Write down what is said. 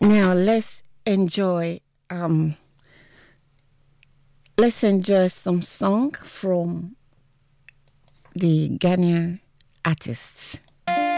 Now let's enjoy some song from the Ghanaian artists.